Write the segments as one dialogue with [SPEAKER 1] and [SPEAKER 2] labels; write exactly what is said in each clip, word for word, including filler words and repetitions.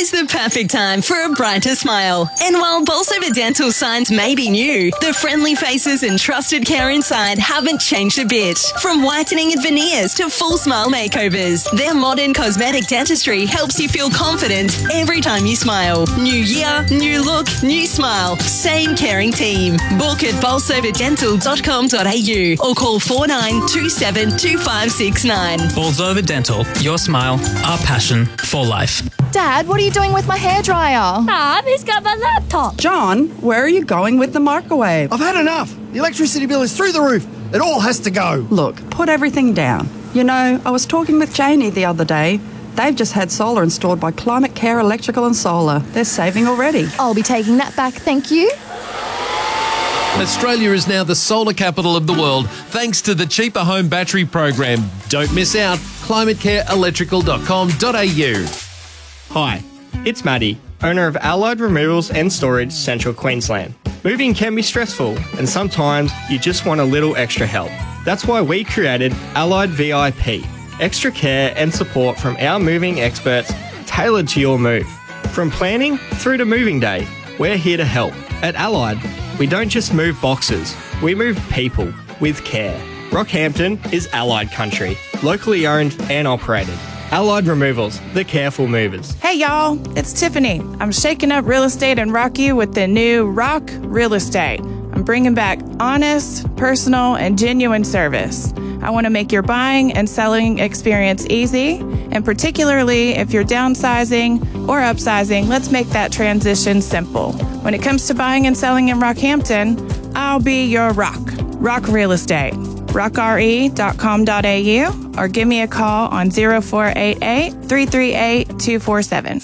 [SPEAKER 1] Always the perfect time for a brighter smile. And while Bolsover Dental signs may be new, the friendly faces and trusted care inside haven't changed a bit. From whitening and veneers to full smile makeovers, their modern cosmetic dentistry helps you feel confident every time you smile. New year, new look, new smile. Same caring team. Book at bolsover dental dot com dot a u or call four nine two seven two five six nine.
[SPEAKER 2] Bolsover Dental. Your smile, our passion for life.
[SPEAKER 3] Dad, what are you doing with my hairdryer?
[SPEAKER 4] Mum, he's got my laptop.
[SPEAKER 5] John, where are you going with the microwave?
[SPEAKER 6] I've had enough. The electricity bill is through the roof. It all has to go.
[SPEAKER 5] Look, put everything down. You know, I was talking with Janie the other day. They've just had solar installed by Climate Care Electrical and Solar. They're saving already.
[SPEAKER 3] I'll be taking that back, thank you.
[SPEAKER 7] Australia is now the solar capital of the world thanks to the Cheaper Home Battery Program. Don't miss out. climate care electrical dot com dot a u.
[SPEAKER 8] Hi, it's Maddie, owner of Allied Removals and Storage, Central Queensland. Moving can be stressful, and sometimes you just want a little extra help. That's why we created Allied V I P, extra care and support from our moving experts tailored to your move. From planning through to moving day, we're here to help. At Allied, we don't just move boxes, we move people with care. Rockhampton is Allied country, locally owned and operated. Allied Removals, the careful movers.
[SPEAKER 9] Hey y'all, it's Tiffany. I'm shaking up real estate in Rockview with the new Rock Real Estate. I'm bringing back honest, personal, and genuine service. I want to make your buying and selling experience easy, and particularly if you're downsizing or upsizing, let's make that transition simple. When it comes to buying and selling in Rockhampton, I'll be your rock. Rock Real Estate. rock r e dot com dot a u or give me a call on zero four eight eight, three three eight, two four seven.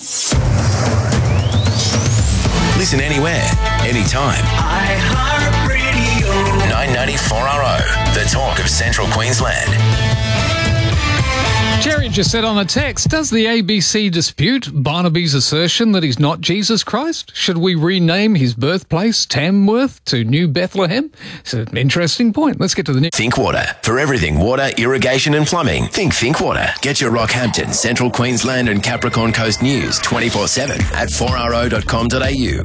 [SPEAKER 10] Listen anywhere, anytime. iHeartRadio. nine ninety-four R O, the talk of Central Queensland.
[SPEAKER 11] Jerry just said on a text, does the A B C dispute Barnaby's assertion that he's not Jesus Christ? Should we rename his birthplace, Tamworth, to New Bethlehem? It's an interesting point. Let's get to the next.
[SPEAKER 10] Think Water. For everything water, irrigation and plumbing, think Think Water. Get your Rockhampton, Central Queensland and Capricorn Coast news twenty-four seven at four r o dot com dot a u.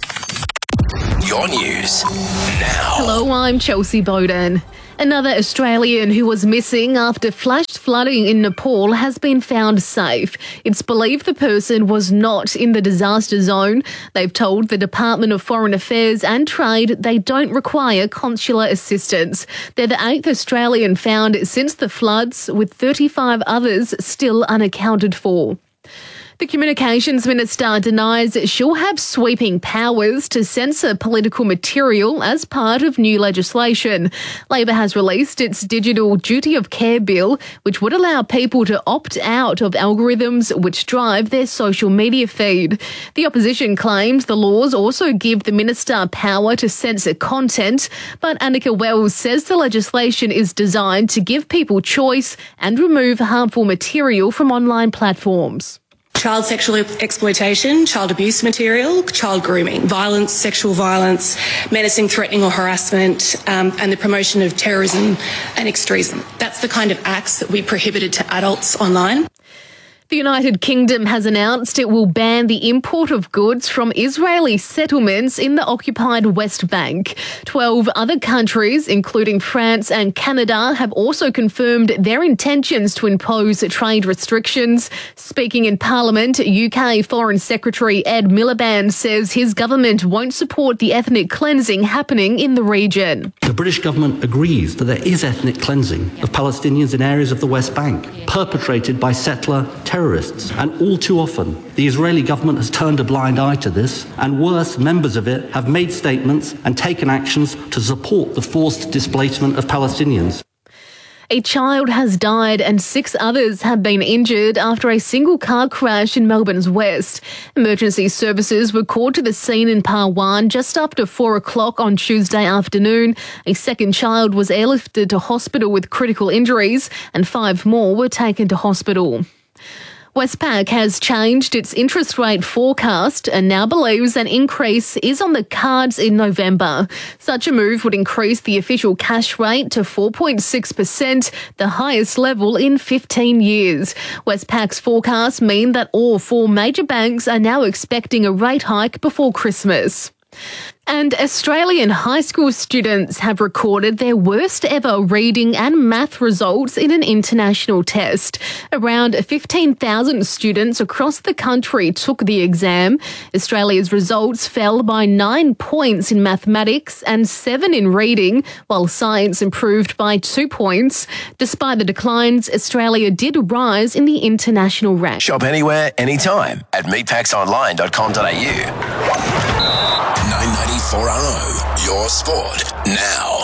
[SPEAKER 10] Your news now.
[SPEAKER 12] Hello, I'm Chelsea Bowden. Another Australian who was missing after flash flooding in Nepal has been found safe. It's believed the person was not in the disaster zone. They've told the Department of Foreign Affairs and Trade they don't require consular assistance. They're the eighth Australian found since the floods, with thirty-five others still unaccounted for. The Communications Minister denies she'll have sweeping powers to censor political material as part of new legislation. Labor has released its Digital Duty of Care bill, which would allow people to opt out of algorithms which drive their social media feed. The opposition claims the laws also give the minister power to censor content, but Annika Wells says the legislation is designed to give people choice and remove harmful material from online platforms.
[SPEAKER 13] Child sexual exploitation, child abuse material, child grooming, violence, sexual violence, menacing, threatening or harassment, um, and the promotion of terrorism and extremism. That's the kind of acts that we prohibited to adults online.
[SPEAKER 12] The United Kingdom has announced it will ban the import of goods from Israeli settlements in the occupied West Bank. Twelve other countries, including France and Canada, have also confirmed their intentions to impose trade restrictions. Speaking in Parliament, U K Foreign Secretary Ed Miliband says his government won't support the ethnic cleansing happening in the region.
[SPEAKER 14] The British government agrees that there is ethnic cleansing of Palestinians in areas of the West Bank, perpetrated by settler terrorists. Terrorists. And all too often, the Israeli government has turned a blind eye to this, and worse, members of it have made statements and taken actions to support the forced displacement of Palestinians.
[SPEAKER 12] A child has died and six others have been injured after a single car crash in Melbourne's west. Emergency services were called to the scene in Parwan just after four o'clock on Tuesday afternoon. A second child was airlifted to hospital with critical injuries and five more were taken to hospital. Westpac has changed its interest rate forecast and now believes an increase is on the cards in November. Such a move would increase the official cash rate to four point six percent, the highest level in fifteen years. Westpac's forecasts mean that all four major banks are now expecting a rate hike before Christmas. And Australian high school students have recorded their worst ever reading and math results in an international test. Around fifteen thousand students across the country took the exam. Australia's results fell by nine points in mathematics and seven in reading, while science improved by two points. Despite the declines, Australia did rise in the international rank.
[SPEAKER 10] Shop anywhere, anytime at meatpacks online dot com dot a u. nine ninety-four R O, your sport now.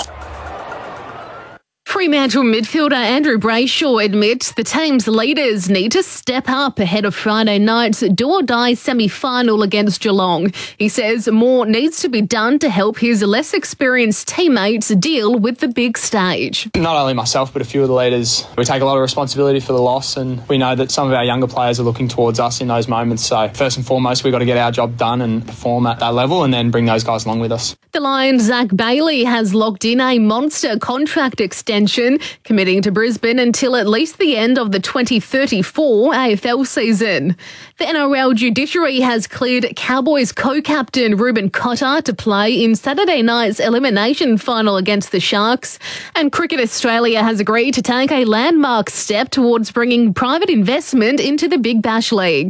[SPEAKER 12] Fremantle midfielder Andrew Brayshaw admits the team's leaders need to step up ahead of Friday night's do-or-die semi-final against Geelong. He says more needs to be done to help his less experienced teammates deal with the big stage.
[SPEAKER 15] Not only myself, but a few of the leaders, we take a lot of responsibility for the loss, and we know that some of our younger players are looking towards us in those moments. So first and foremost, we've got to get our job done and perform at that level and then bring those guys along with us.
[SPEAKER 12] The Lions' Zach Bailey has locked in a monster contract extension, committing to Brisbane until at least the end of the twenty thirty-four A F L season. The N R L judiciary has cleared Cowboys co-captain Ruben Cotter to play in Saturday night's elimination final against the Sharks. And Cricket Australia has agreed to take a landmark step towards bringing private investment into the Big Bash League.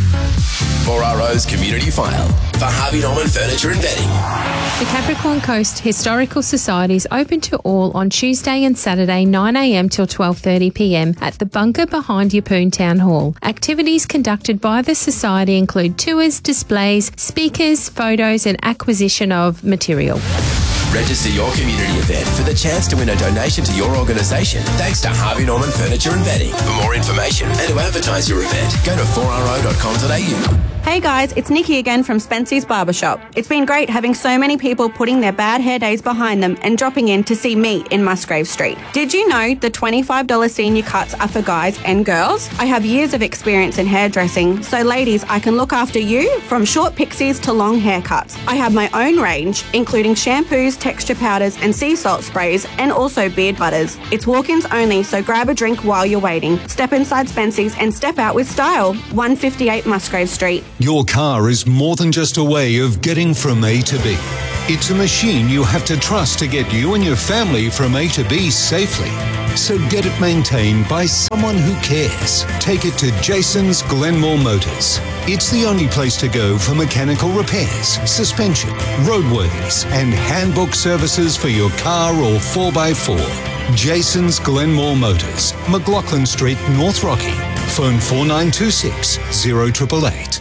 [SPEAKER 10] four R O's Community File for Harvey Norman Furniture and Bedding.
[SPEAKER 16] The Capricorn Coast Historical Society is open to all on Tuesday and Saturday nine a m till twelve thirty p m at the bunker behind Yeppoon Town Hall. Activities conducted by the Society include tours, displays, speakers, photos and acquisition of material.
[SPEAKER 10] Register your community event for the chance to win a donation to your organisation thanks to Harvey Norman Furniture and Bedding. For more information and to advertise your event, go to four R O dot com dot a u.
[SPEAKER 17] Hey guys, it's Nikki again from Spency's Barbershop. It's been great having so many people putting their bad hair days behind them and dropping in to see me in Musgrave Street. Did you know the twenty-five dollars senior cuts are for guys and girls? I have years of experience in hairdressing, so ladies, I can look after you from short pixies to long haircuts. I have my own range, including shampoos, texture powders and sea salt sprays, and also beard butters. It's walk-ins only, so grab a drink while you're waiting. Step inside Spency's and step out with style. one fifty-eight Musgrave Street.
[SPEAKER 18] Your car is more than just a way of getting from A to B. It's a machine you have to trust to get you and your family from A to B safely. So get it maintained by someone who cares. Take it to Jason's Glenmore Motors. It's the only place to go for mechanical repairs, suspension, roadworthies, and handbook services for your car or four by four. Jason's Glenmore Motors, McLaughlin Street, North Rocky. Phone four nine two six, zero eight eight eight.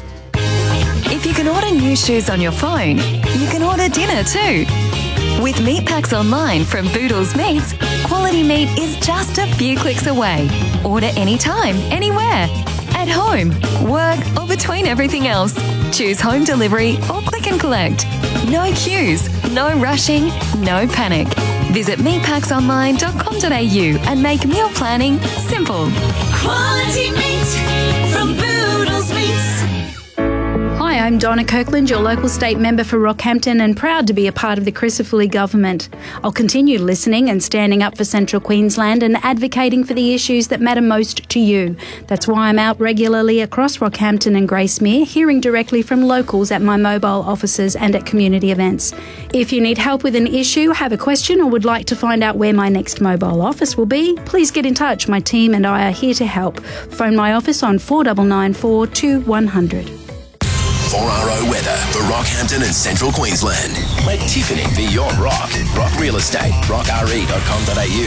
[SPEAKER 19] If you can order new shoes on your phone, you can order dinner too. With Meatpacks Online from Boodles Meats, quality meat is just a few clicks away. Order anytime, anywhere. At home, work, or between everything else. Choose home delivery or click and collect. No queues, no rushing, no panic. Visit meatpacks online dot com dot a u and make meal planning simple.
[SPEAKER 20] Quality meat from Boodles Meats.
[SPEAKER 21] Hi, I'm Donna Kirkland, your local state member for Rockhampton, and proud to be a part of the Crisafulli government. I'll continue listening and standing up for Central Queensland and advocating for the issues that matter most to you. That's why I'm out regularly across Rockhampton and Gracemere, hearing directly from locals at my mobile offices and at community events. If you need help with an issue, have a question, or would like to find out where my next mobile office will be, please get in touch. My team and I are here to help. Phone my office on four nine nine four, two one zero zero.
[SPEAKER 10] four R O weather for Rockhampton and Central Queensland. Let Tiffany be your rock. Rock Real Estate, rock r e dot com dot a u.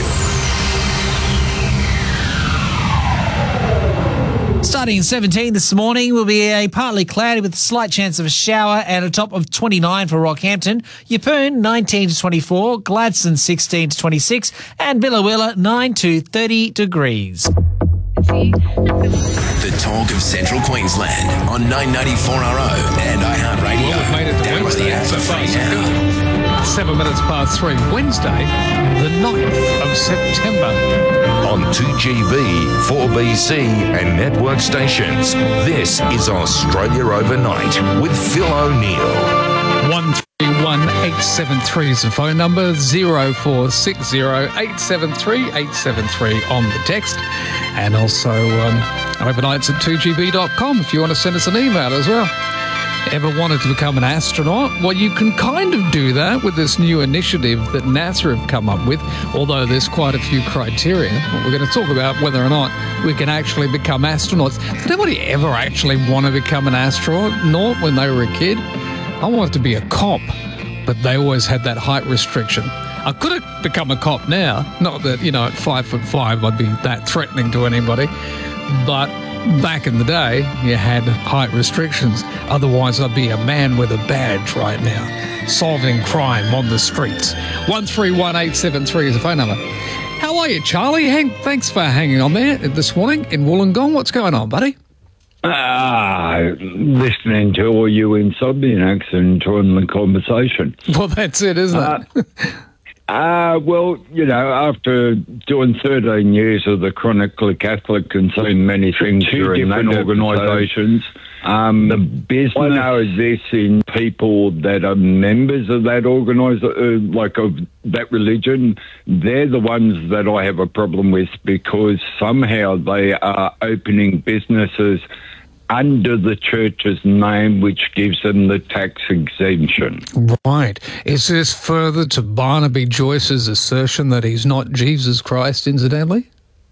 [SPEAKER 22] Starting at seventeen this morning will be a partly cloudy with a slight chance of a shower and a top of twenty-nine for Rockhampton. Yeppoon nineteen to twenty-four, Gladstone sixteen to twenty-six, and Billawilla nine to thirty degrees.
[SPEAKER 10] The talk of Central Queensland on nine ninety-four R O and iHeartRadio.
[SPEAKER 11] Well, we've made it to
[SPEAKER 10] Download
[SPEAKER 11] Wednesday.
[SPEAKER 10] the app for free now.
[SPEAKER 11] Seven minutes past three, Wednesday, the ninth of September.
[SPEAKER 1] On two G B, four B C and network stations, this is Australia Overnight with Phil O'Neill.
[SPEAKER 11] one three one eight seven three is the phone number, zero four six zero eight seven three eight seven three on the text, and also um, overnights at two G B dot com if you want to send us an email as well. Ever wanted to become an astronaut? Well, you can kind of do that with this new initiative that NASA have come up with, although there's quite a few criteria. We're going to talk about whether or not we can actually become astronauts. Did anybody ever actually want to become an astronaut when they were a kid? I wanted to be a cop, but they always had that height restriction. I could have become a cop now. Not that, you know, at five foot five I'd be that threatening to anybody, but back in the day, you had height restrictions. Otherwise, I'd be a man with a badge right now, solving crime on the streets. one three one eight seven three is the phone number. How are you, Charlie? Hang, thanks for hanging on there this morning in Wollongong. What's going on, buddy?
[SPEAKER 2] Ah, listening to all you insomniacs and enjoying the conversation.
[SPEAKER 11] Well, that's it, isn't
[SPEAKER 2] uh,
[SPEAKER 11] it?
[SPEAKER 2] Uh, well, you know, after doing thirteen years of the Chronically Catholic and seeing many things during that organisations, um, the business, I know this in people that are members of that organisation, uh, like of that religion, they're the ones that I have a problem with because somehow they are opening businesses under the church's name, which gives them the tax exemption.
[SPEAKER 11] Right. Is this further to Barnaby Joyce's assertion that he's not Jesus Christ, incidentally?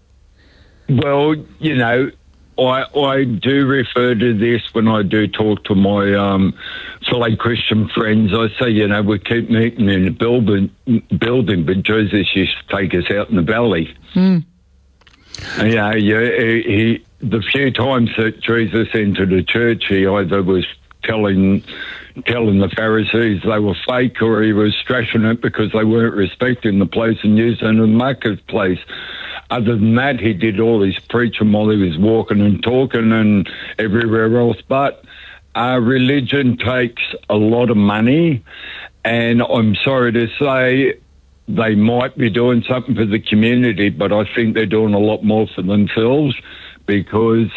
[SPEAKER 2] Well, you know, I I do refer to this when I do talk to my um, fellow Christian friends. I say, you know, we keep meeting in a building, building but Jesus used to take us out in the valley.
[SPEAKER 11] Hmm.
[SPEAKER 2] You know, he, he, the few times that Jesus entered a church, he either was telling telling the Pharisees they were fake or he was trashing it because they weren't respecting the place and using the marketplace. Other than that, he did all his preaching while he was walking and talking and everywhere else. But uh, religion takes a lot of money, and I'm sorry to say they might be doing something for the community, but I think they're doing a lot more for themselves because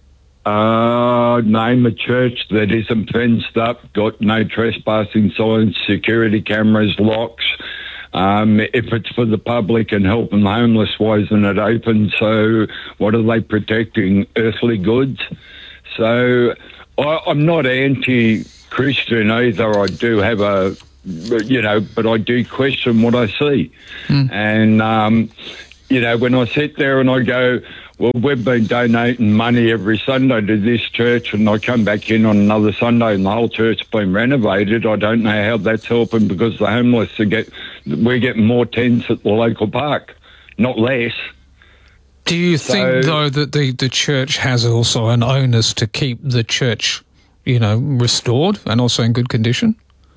[SPEAKER 2] uh, name a church that isn't fenced up, got no trespassing signs, security cameras, locks. Um, if it's for the public and helping the homeless, why isn't it open? So what are they protecting? Earthly goods? So I, I'm not anti-Christian either. I do have a, you know, but I do question what I see. Mm. And, um, you know, when I sit there and I go, well, we've been donating money every Sunday to this church, and I come back in on another Sunday and the whole church's been renovated. I don't know how that's helping because the homeless are get, we're getting more tents at the local park, not less.
[SPEAKER 11] Do you
[SPEAKER 2] So-
[SPEAKER 11] think, though, that the, the church has also an onus to keep the church, you know, restored and also in good condition?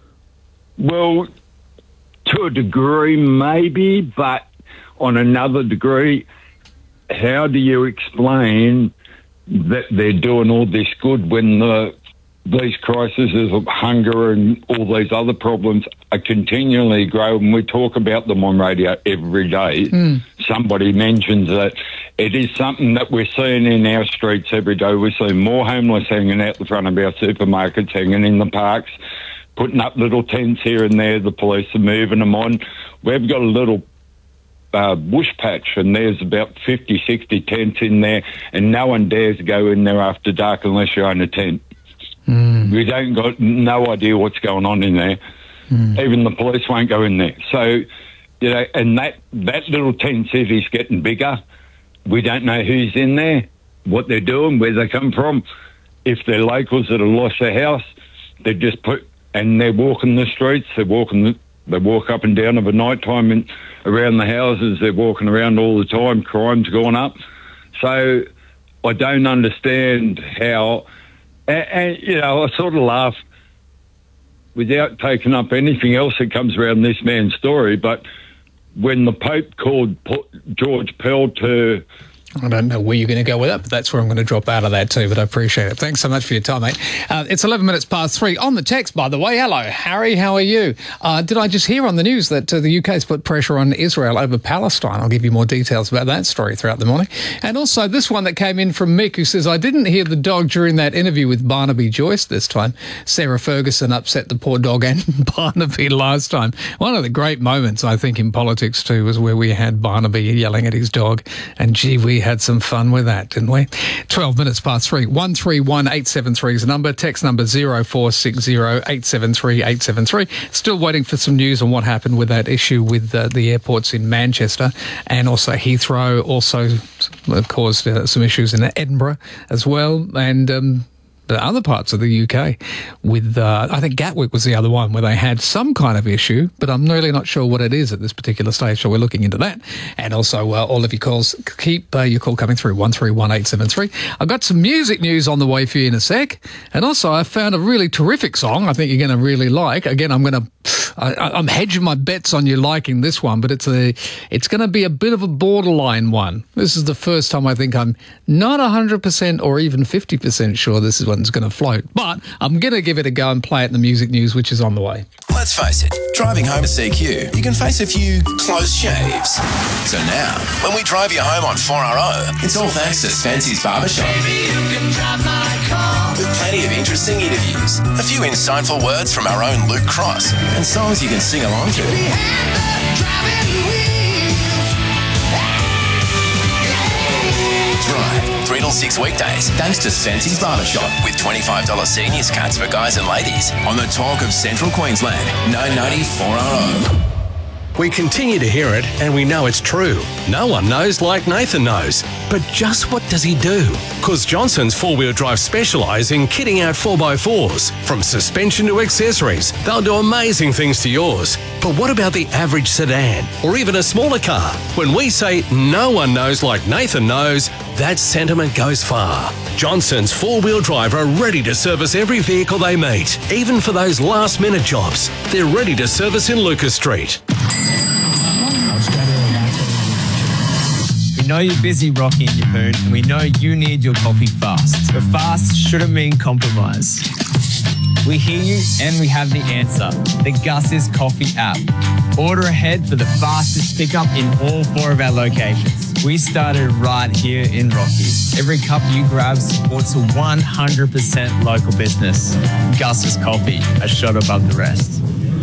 [SPEAKER 2] Well, to a degree, maybe, but on another degree, how do you explain that they're doing all this good when the these crises of hunger and all these other problems are continually growing? We talk about them on radio every day.
[SPEAKER 11] Mm.
[SPEAKER 2] Somebody mentions that it is something that we're seeing in our streets every day. We're seeing more homeless hanging out the front of our supermarkets, hanging in the parks, putting up little tents here and there. The police are moving them on. We've got a little uh, bush patch, and there's about fifty, sixty tents in there, and no one dares go in there after dark unless you own a tent.
[SPEAKER 11] Mm.
[SPEAKER 2] We don't got no idea what's going on in there.
[SPEAKER 11] Mm.
[SPEAKER 2] Even the police won't go in there. So, you know, and that, that little tent city's getting bigger. We don't know who's in there, what they're doing, where they come from. If they're locals that have lost their house, they just put, and they're walking the streets, they're walking, the, they walk up and down of a night time and around the houses, they're walking around all the time, crime's gone up. So I don't understand how, and, and you know, I sort of laugh without taking up anything else that comes around this man's story, but when the Pope called George Pell to
[SPEAKER 11] I don't know where you're going to go with that, but that's where I'm going to drop out of that too, but I appreciate it. Thanks so much for your time, mate. Uh, it's eleven minutes past three. On the text, by the way, hello, Harry, how are you? Uh, did I just hear on the news that uh, the U K's put pressure on Israel over Palestine? I'll give you more details about that story throughout the morning. And also this one that came in from Mick, who says, I didn't hear the dog during that interview with Barnaby Joyce this time. Sarah Ferguson upset the poor dog and Barnaby last time. One of the great moments, I think, in politics too, was where we had Barnaby yelling at his dog, and gee, we had some fun with that, didn't we? twelve minutes past three. one three one eight seven three is the number. Text number zero four six zero eight seven three eight seven three. Still waiting for some news on what happened with that issue with uh, the airports in Manchester and also Heathrow. Also uh, caused uh, some issues in Edinburgh as well. And um, the other parts of the U K with, uh, I think Gatwick was the other one where they had some kind of issue, but I'm really not sure what it is at this particular stage, so we're looking into that. And also, uh, all of your calls, keep uh, your call coming through, one three one eight seven three. I've got some music news on the way for you in a sec, and also I found a really terrific song I think you're going to really like. Again, I'm going to, I'm hedging my bets on you liking this one, but it's a, it's going to be a bit of a borderline one. This is the first time I think I'm not one hundred percent or even fifty percent sure this is one's going to float, but I'm going to give it a go and play it in the music news, which is on the way.
[SPEAKER 10] Let's face it, driving home to C Q, you can face a few close shaves. So now, when we drive you home on four R O, it's all thanks to Spency's Barbershop. With plenty of interesting interviews, a few insightful words from our own Luke Cross, and songs you can sing along to. Drive three till six weekdays thanks to Spency's Barbershop with twenty-five dollars seniors cuts for guys and ladies on the talk of Central Queensland, nine ninety four R O.
[SPEAKER 4] We continue to hear it, and we know it's true. No one knows like Nathan knows. But just what does he do? Because Johnson's four-wheel drive specialise in kitting out four by fours. From suspension to accessories, they'll do amazing things to yours. But what about the average sedan, or even a smaller car? When we say no one knows like Nathan knows, that sentiment goes far. Johnson's four-wheel drive are ready to service every vehicle they meet, even for those last-minute jobs. They're ready to service in Lucas Street.
[SPEAKER 6] We know you're busy rocking your poon, and we know you need your coffee fast. But fast shouldn't mean compromise. We hear you, and we have the answer. The Gus's Coffee app. Order ahead for the fastest pickup in all four of our locations. We started right here in Rocky. Every cup you grab supports a one hundred percent local business. Gus's Coffee, a shot above the rest.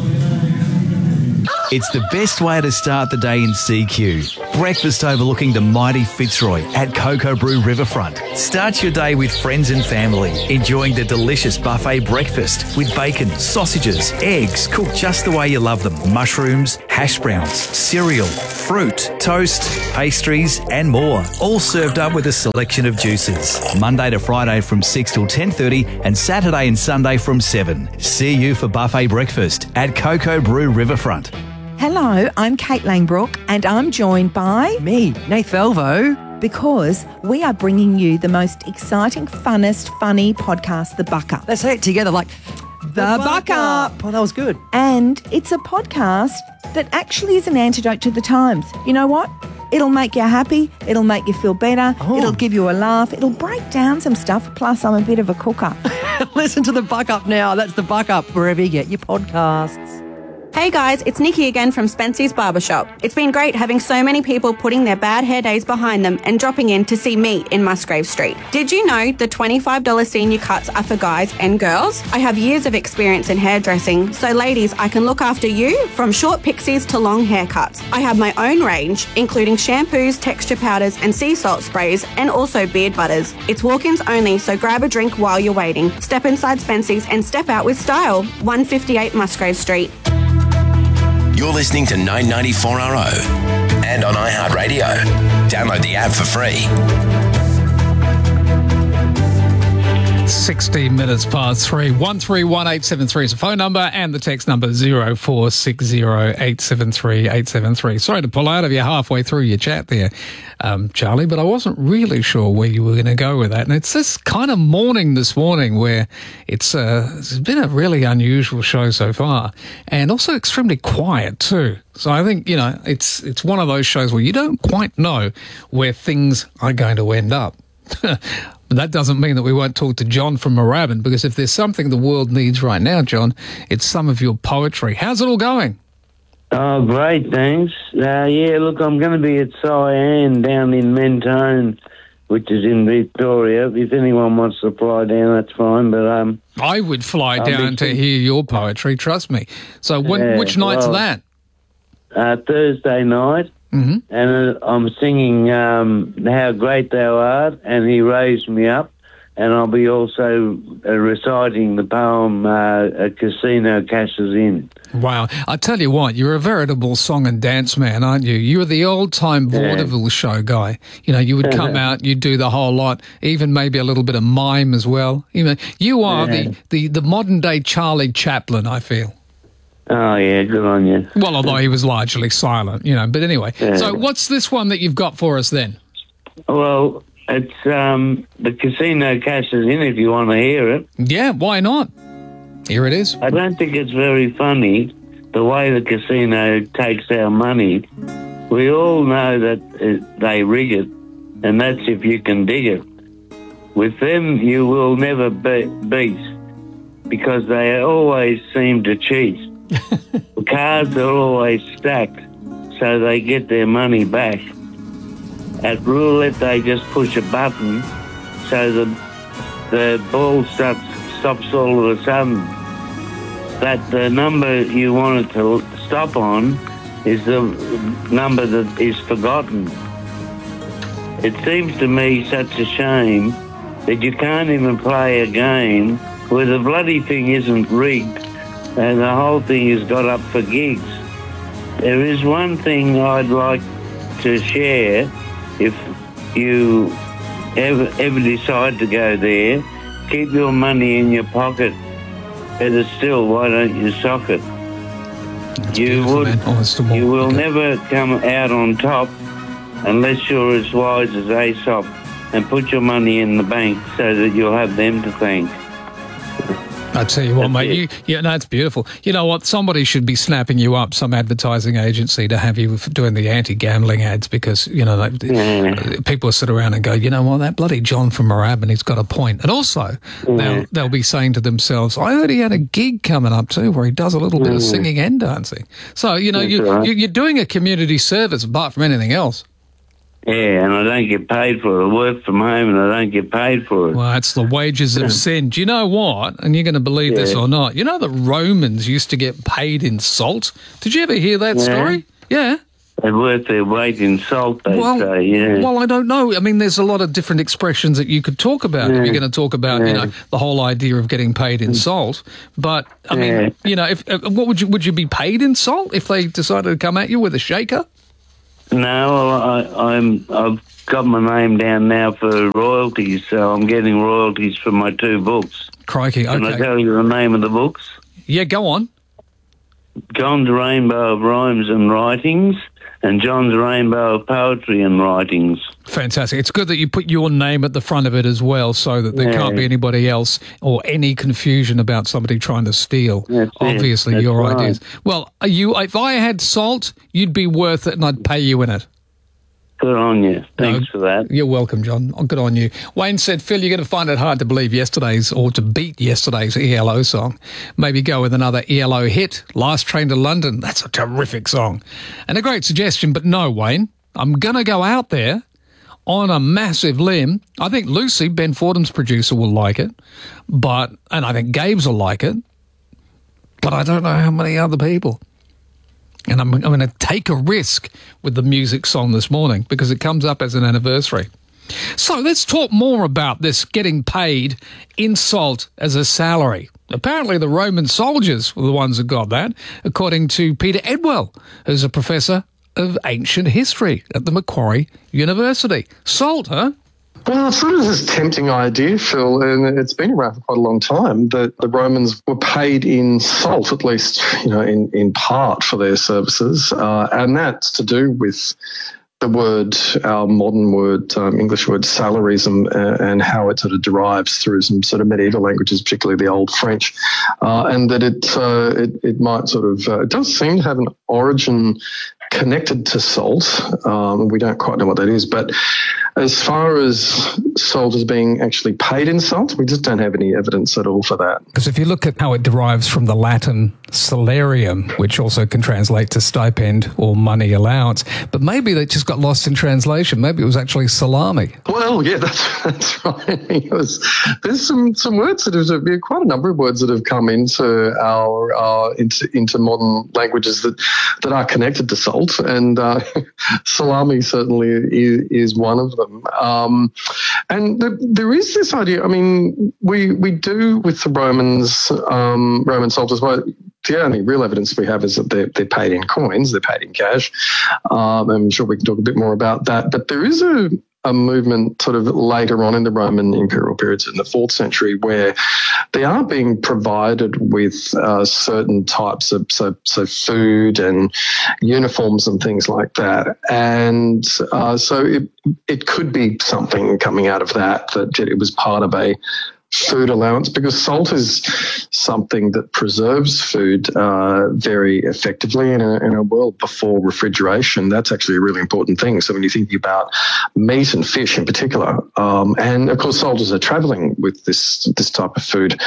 [SPEAKER 23] It's the best way to start the day in C Q. Breakfast overlooking the mighty Fitzroy at Cocoa Brew Riverfront. Start your day with friends and family, enjoying the delicious buffet breakfast with bacon, sausages, eggs cooked just the way you love them, mushrooms, hash browns, cereal, fruit, toast, pastries and more. All served up with a selection of juices. Monday to Friday from six till ten thirty and Saturday and Sunday from seven. See you for buffet breakfast at Cocoa Brew Riverfront.
[SPEAKER 24] Hello, I'm Kate Langbrook and I'm joined by...
[SPEAKER 25] Me, Nath Velvo.
[SPEAKER 24] Because we are bringing you the most exciting, funnest, funny podcast, The Buck Up.
[SPEAKER 25] Let's say it together like... The,
[SPEAKER 24] the Buck, Buck Up.
[SPEAKER 25] Up. Oh, that was good.
[SPEAKER 24] And it's a podcast that actually is an antidote to the times. You know what? It'll make you happy. It'll make you feel better. Oh. It'll give you a laugh. It'll break down some stuff. Plus, I'm a bit of a cooker.
[SPEAKER 25] Listen to The Buck Up now. That's The Buck Up wherever you get your podcasts.
[SPEAKER 17] Hey guys, it's Nikki again from Spency's Barbershop. It's been great having so many people putting their bad hair days behind them and dropping in to see me in Musgrave Street. Did you know the twenty-five dollars senior cuts are for guys and girls? I have years of experience in hairdressing, so ladies, I can look after you from short pixies to long haircuts. I have my own range, including shampoos, texture powders and sea salt sprays, and also beard butters. It's walk-ins only, so grab a drink while you're waiting. Step inside Spency's and step out with style. one fifty-eight Musgrave Street.
[SPEAKER 10] You're listening to nine ninety-four R O and on iHeartRadio. Download the app for free.
[SPEAKER 11] sixteen minutes past three. one three one eight seven three is the phone number and the text number zero four six zero eight seven three eight seven three. Sorry to pull out of you halfway through your chat there, um, Charlie, but I wasn't really sure where you were going to go with that. And it's this kind of morning this morning where it's, uh, it's been a really unusual show so far, and also extremely quiet too. So I think, you know, it's it's one of those shows where you don't quite know where things are going to end up. But that doesn't mean that we won't talk to John from Moorabbin, because if there's something the world needs right now, John, it's some of your poetry. How's it all going?
[SPEAKER 3] Oh, great, thanks. Uh, yeah, look, I'm going to be at Cyan down in Mentone, which is in Victoria. If anyone wants to fly down, that's fine. But um,
[SPEAKER 11] I would fly
[SPEAKER 3] I'll
[SPEAKER 11] down
[SPEAKER 3] be-
[SPEAKER 11] to hear your poetry, trust me. So when,
[SPEAKER 3] Yeah,
[SPEAKER 11] which night's
[SPEAKER 3] well,
[SPEAKER 11] that?
[SPEAKER 3] Uh, Thursday night.
[SPEAKER 11] Mm-hmm.
[SPEAKER 3] And uh, I'm singing um, How Great Thou Art, and He Raised Me Up. And I'll be also uh, reciting the poem uh, A Casino Cashes In.
[SPEAKER 11] Wow. I tell you what, you're a veritable song and dance man, aren't you? You're the old-time
[SPEAKER 3] Yeah.
[SPEAKER 11] vaudeville show guy. You know, you would come out, you'd do the whole lot, even maybe a little bit of mime as well. You know, you are
[SPEAKER 3] Yeah.
[SPEAKER 11] the, the, the modern-day Charlie Chaplin, I feel.
[SPEAKER 3] Oh, yeah, good on you.
[SPEAKER 11] Well, although he was largely silent, you know. But anyway,
[SPEAKER 3] Yeah.
[SPEAKER 11] so what's this one that you've got for us then?
[SPEAKER 3] Well, it's um, The Casino Cashes In, if you want to hear it.
[SPEAKER 11] Yeah, why not? Here it is.
[SPEAKER 3] I don't think it's very funny, the way the casino takes our money. We all know that it, they rig it, and that's if you can dig it. With them, you will never be- beat, because they always seem to cheat. The cards are always stacked, so they get their money back. At roulette, they just push a button, so the the ball starts, stops all of a sudden. That the number you wanted to stop on is the number that is forgotten. It seems to me such a shame that you can't even play a game where the bloody thing isn't rigged and the whole thing is got up for gigs. There is one thing I'd like to share. If you ever, ever decide to go there, keep your money in your pocket. Better still, why don't you sock it? You would, you will never come out on top unless you're as wise as Aesop and put your money in the bank so that you'll have them to thank.
[SPEAKER 11] I tell you what, mate, you, yeah, no, it's beautiful. You know what? Somebody should be snapping you up, some advertising agency, to have you f- doing the anti-gambling ads, because, you know, like,
[SPEAKER 3] Yeah.
[SPEAKER 11] people sit around and go, you know what, that bloody John from Moorabbin, he's got a point. And also, they'll, they'll be saying to themselves, I heard he had a gig coming up too where he does a little bit of
[SPEAKER 3] Mm.
[SPEAKER 11] singing and dancing. So, you know,
[SPEAKER 3] That's
[SPEAKER 11] you,
[SPEAKER 3] right.
[SPEAKER 11] you, you're doing a community service apart from anything else.
[SPEAKER 3] Yeah, and I don't get paid for it. I work from home and I don't get paid for it.
[SPEAKER 11] Well, that's the wages of sin. Do you know what? And you're going to believe this
[SPEAKER 3] Yeah.
[SPEAKER 11] or not. You know the Romans used to get paid in salt? Did you ever hear that
[SPEAKER 3] Yeah.
[SPEAKER 11] story? Yeah.
[SPEAKER 3] They worth their weight in salt, they
[SPEAKER 11] Well,
[SPEAKER 3] say, yeah.
[SPEAKER 11] well, I don't know. I mean, there's a lot of different expressions that you could talk about if
[SPEAKER 3] Yeah.
[SPEAKER 11] you're going to talk about, you
[SPEAKER 3] Yeah.
[SPEAKER 11] know, the whole idea of getting paid in salt. But I
[SPEAKER 3] Yeah.
[SPEAKER 11] mean, you know, if uh, what would you would you be paid in salt if they decided to come at you with a shaker?
[SPEAKER 3] No, well, I, I'm, I've got my name down now for royalties, so I'm getting royalties for my two books.
[SPEAKER 11] Crikey,
[SPEAKER 3] Can I
[SPEAKER 11] okay.
[SPEAKER 3] tell you the name of the books?
[SPEAKER 11] Yeah, go on.
[SPEAKER 3] John's Rainbow of Rhymes and Writings and John's Rainbow of Poetry and Writings.
[SPEAKER 11] Fantastic. It's good that you put your name at the front of it as well, so that there
[SPEAKER 3] Yeah.
[SPEAKER 11] can't be anybody else or any confusion about somebody trying to steal,
[SPEAKER 3] That's it.
[SPEAKER 11] obviously,
[SPEAKER 3] That's
[SPEAKER 11] your
[SPEAKER 3] right.
[SPEAKER 11] ideas. Well, are you, if I had salt, you'd be worth it and I'd pay you in it.
[SPEAKER 3] Good on you. Thanks for that.
[SPEAKER 11] You're welcome, John. Oh, good on you. Wayne said, Phil, you're going to find it hard to believe yesterday's, or to beat yesterday's E L O song. Maybe go with another E L O hit, Last Train to London. That's a terrific song. And a great suggestion, but no, Wayne, I'm going to go out there on a massive limb. I think Lucy, Ben Fordham's producer, will like it, but, and I think Gabe's will like it, but I don't know how many other people. And I'm, I'm going to take a risk with the music song this morning because it comes up as an anniversary. So let's talk more about this getting paid in salt as a salary. Apparently the Roman soldiers were the ones that got that, according to Peter Edwell, who's a professor of ancient history at the Macquarie University. Salt, huh?
[SPEAKER 5] Well, it's sort of this tempting idea, Phil, and it's been around for quite a long time, that the Romans were paid in salt, at least, you know, in, in part for their services. Uh, and that's to do with the word, our modern word, um, English word, salarism, uh, and how it sort of derives through some sort of medieval languages, particularly the Old French, uh, and that it, uh, it it might sort of, uh, it does seem to have an origin connected to salt. Um, we don't quite know what that is, but as far as salt is being actually paid in salt, we just don't have any evidence at all for that.
[SPEAKER 11] Because if you look at how it derives from the Latin salarium, which also can translate to stipend or money allowance, but maybe that just got lost in translation. Maybe it was actually salami.
[SPEAKER 5] Well, yeah, that's that's right. It was, there's some, some words that have, there are quite a number of words that have come into our uh, into into modern languages that, that are connected to salt, and uh, salami certainly is, is one of them. Um, and the, there is this idea. I mean, we we do with the Romans, um, Roman soldiers. Well, the only real evidence we have is that they're, they're paid in coins, they're paid in cash. Um, I'm sure we can talk a bit more about that. But there is a, a movement sort of later on in the Roman imperial periods in the fourth century where they are being provided with uh, certain types of so, so food and uniforms and things like that. And uh, so it, it could be something coming out of that, that it was part of a food allowance, because salt is something that preserves food uh, very effectively in a, in a world before refrigeration. That's actually a really important thing. So when you're thinking about meat and fish in particular, um, and of course soldiers are travelling with this this type of food,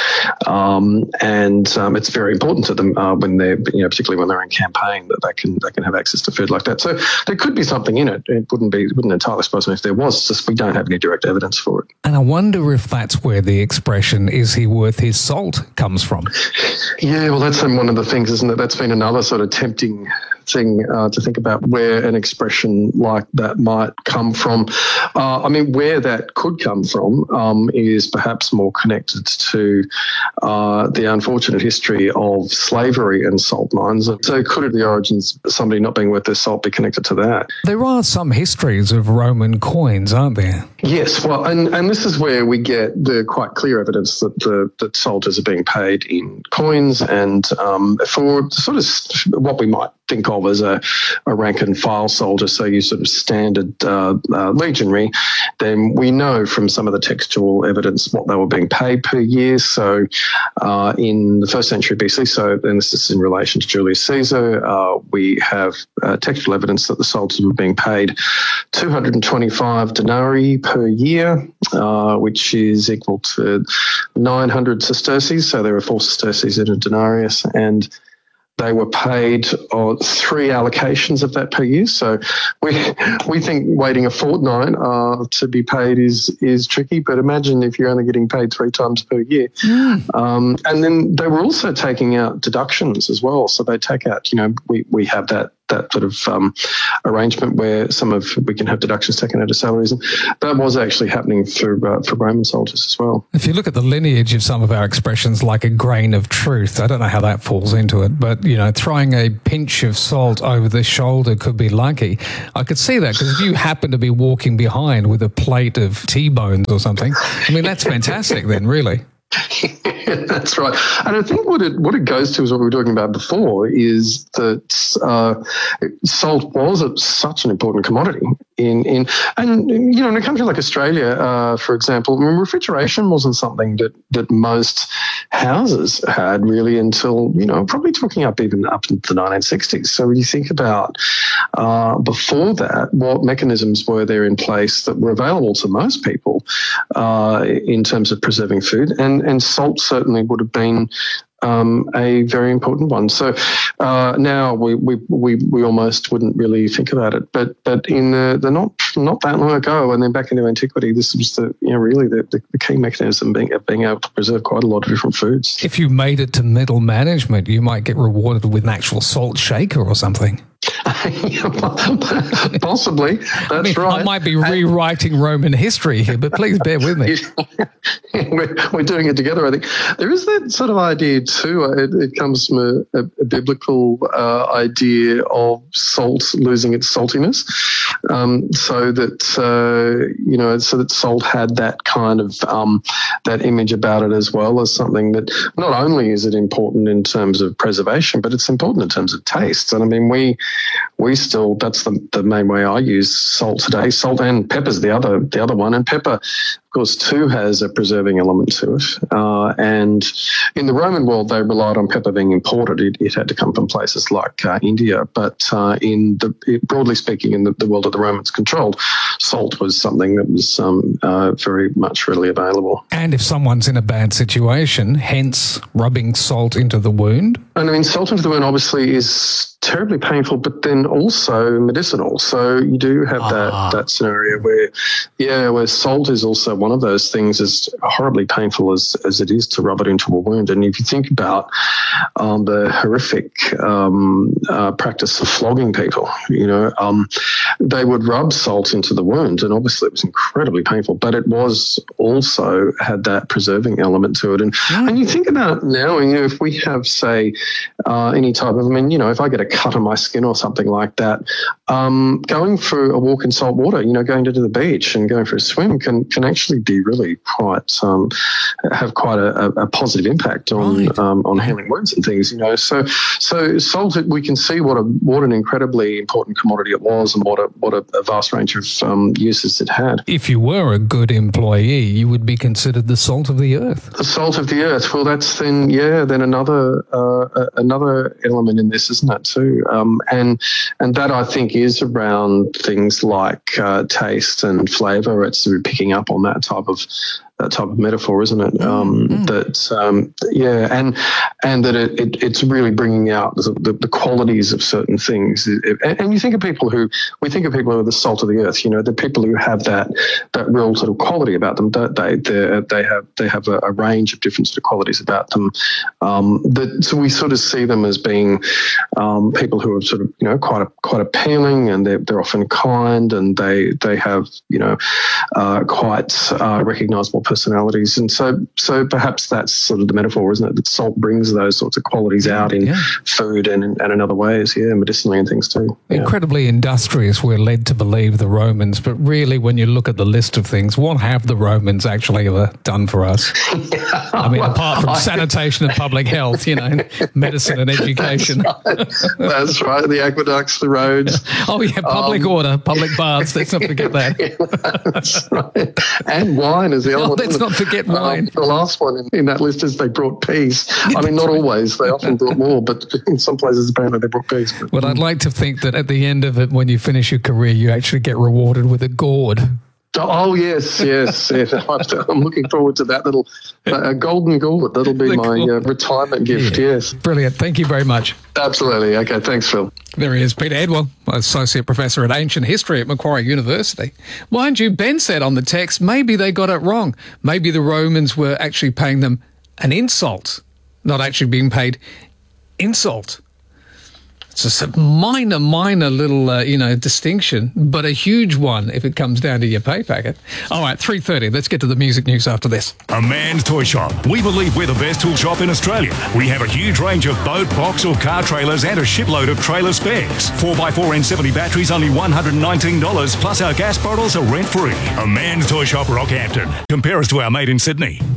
[SPEAKER 5] um, and um, it's very important to them uh, when they're, you know, particularly when they're in campaign, that they can they can have access to food like that. So there could be something in it. It wouldn't be wouldn't entirely surprise me if there was. It's just we don't have any direct evidence for it.
[SPEAKER 11] And I wonder if that's where the expression "is he worth his salt" comes from.
[SPEAKER 5] Yeah, well, that's one of the things, isn't it? That's been another sort of tempting thing uh, to think about where an expression like that might come from. Uh, I mean, where that could come from um, is perhaps more connected to uh, the unfortunate history of slavery and salt mines. So could the origins of somebody not being worth their salt be connected to that?
[SPEAKER 11] There are some histories of Roman coins, aren't there?
[SPEAKER 5] Yes, well, and, and this is where we get the quite clear evidence that the that soldiers are being paid in coins, and um, for sort of what we might think of as a, a rank and file soldier, so you sort of standard uh, uh, legionary, then we know from some of the textual evidence what they were being paid per year. So uh, in the first century B C, so then this is in relation to Julius Caesar, uh, we have uh, textual evidence that the soldiers were being paid two hundred twenty-five denarii per year, uh, which is equal to nine hundred sesterces. So there are four sesterces in a denarius, and they were paid uh, three allocations of that per year. So we we think waiting a fortnight uh, to be paid is is tricky. But imagine if you're only getting paid three times per year. Mm. Um, and then they were also taking out deductions as well. So they take out, you know, we, we have that that sort of um, arrangement where some of we can have deductions taken out of salaries, and that was actually happening for uh, for Roman soldiers as well.
[SPEAKER 11] If you look at the lineage of some of our expressions, like a grain of truth, I don't know how that falls into it, but you know, throwing a pinch of salt over the shoulder could be lucky. I could see that, because if you happen to be walking behind with a plate of T-bones or something, I mean, that's fantastic then, really.
[SPEAKER 5] That's right. And I think what it what it goes to is what we were talking about before, is that uh, salt was a, such an important commodity in, in and you know, in a country like Australia, uh, for example, I mean, refrigeration wasn't something that, that most houses had really until, you know, probably talking up even up into the nineteen sixties. So when you think about uh, before that, what mechanisms were there in place that were available to most people uh, in terms of preserving food, and and salt certainly would have been um, a very important one. So uh, now we, we we we almost wouldn't really think about it, but but in the, the not not that long ago, and then back into antiquity, this was the you know really the, the, the key mechanism being of being able to preserve quite a lot of different foods.
[SPEAKER 11] If you made it to middle management, you might get rewarded with an actual salt shaker or something.
[SPEAKER 5] Possibly. That's
[SPEAKER 11] I mean,
[SPEAKER 5] right.
[SPEAKER 11] I might be rewriting Roman history here, but please bear with me.
[SPEAKER 5] we're, we're doing it together, I think. There is that sort of idea too. It, it comes from a, a, a biblical uh, idea of salt losing its saltiness. Um, so that, uh, you know, so that salt had that kind of, um, that image about it as well as something that not only is it important in terms of preservation, but it's important in terms of taste. And I mean, we, we still, that's the, the main way I use salt today. Salt and pepper's the other, the other one. And pepper, of course, too, has a preserving element to it. Uh, and in the Roman world, they relied on pepper being imported. It, it had to come from places like uh, India. But uh, in the broadly speaking, in the, the world that the Romans controlled, salt was something that was um, uh, very much readily available.
[SPEAKER 11] And if someone's in a bad situation, hence rubbing salt into the wound.
[SPEAKER 5] And I mean, salt into the wound obviously is terribly painful, but then also medicinal. So you do have
[SPEAKER 11] ah.
[SPEAKER 5] that that scenario where, yeah, where salt is also one of those things, as horribly painful as, as it is to rub it into a wound. And if you think about um, the horrific um, uh, practice of flogging people, you know, um, they would rub salt into the wound, and obviously it was incredibly painful, but it was also had that preserving element to it. And, mm. and you think about it now, you know, if we have, say, uh, any type of, I mean, you know, if I get a cut on my skin or something like that, um, going for a walk in salt water, you know, going to the beach and going for a swim can, can actually be really quite, um, have quite a, a positive impact on, right. um, on healing wounds and things, you know. So, so salt, we can see what a, what an incredibly important commodity it was, and what a, what a, a vast range of um, uses it had.
[SPEAKER 11] If you were a good employee, you would be considered the salt of the earth.
[SPEAKER 5] The salt of the earth. Well, that's then, yeah, then another, uh, another element in this, isn't it, too? Um, and, and that, I think, is around things like uh, taste and flavour. It's picking up on that type of that type of metaphor, isn't it? Um, mm. That um, yeah, and and that it, it it's really bringing out the, the, the qualities of certain things. It, and, and you think of people who we think of people who are the salt of the earth. You know, the people who have that that real sort of quality about them. Don't they? They they have they have a, a range of different sort of qualities about them. Um, that so we sort of see them as being um, people who are sort of you know quite a, quite appealing, and they're they're often kind, and they they have you know uh, quite uh, recognisable personalities. And so so perhaps that's sort of the metaphor, isn't it? That salt brings those sorts of qualities out in yeah. food and, and in other ways, yeah, medicinally and things too. Yeah.
[SPEAKER 11] Incredibly industrious, we're led to believe, the Romans, but really when you look at the list of things, what have the Romans actually ever done for us? yeah. I mean, well, apart from I, sanitation and public health, you know, medicine and education.
[SPEAKER 5] That's right. That's right. The aqueducts, the roads.
[SPEAKER 11] Oh, yeah, public um, order, public baths. Let's not forget that.
[SPEAKER 5] yeah, that's right. And wine is the other
[SPEAKER 11] oh,
[SPEAKER 5] one.
[SPEAKER 11] Let's not forget wine.
[SPEAKER 5] Um, the last one in, in that list is they brought peace. I mean, not always. They often brought more, but in some places apparently they brought peace. But,
[SPEAKER 11] well, I'd like to think that at the end of it, when you finish your career, you actually get rewarded with a gourd.
[SPEAKER 5] Oh, yes, yes, yes. I'm looking forward to that little uh, golden gullet. That'll be my uh, retirement gift, yeah. yes.
[SPEAKER 11] Brilliant. Thank you very much.
[SPEAKER 5] Absolutely. Okay, thanks, Phil.
[SPEAKER 11] There he is, Peter Edwell, Associate Professor at Ancient History at Macquarie University. Mind you, Ben said on the text, maybe they got it wrong. Maybe the Romans were actually paying them an insult, not actually being paid insult. It's just a minor, minor little, uh, you know, distinction, but a huge one if it comes down to your pay packet. All right, three thirty. Let's get to the music news after this.
[SPEAKER 7] A Man's Toy Shop. We believe we're the best tool shop in Australia. We have a huge range of boat, box or car trailers and a shipload of trailer spares. four by four N seventy batteries, only one hundred nineteen dollars, plus our gas bottles are rent-free. A Man's Toy Shop, Rockhampton. Compare us to our mate in Sydney.